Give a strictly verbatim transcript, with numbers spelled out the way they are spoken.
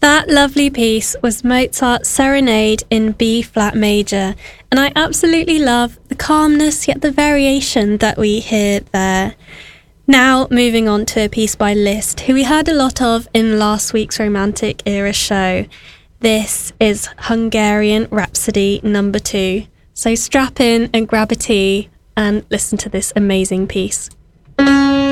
That lovely piece was Mozart's Serenade in B flat major, and I absolutely love the calmness yet the variation that we hear there. Now moving on to a piece by Liszt, who we heard a lot of in last week's Romantic Era show. This is Hungarian Rhapsody number two. So strap in and grab a tea and listen to this amazing piece.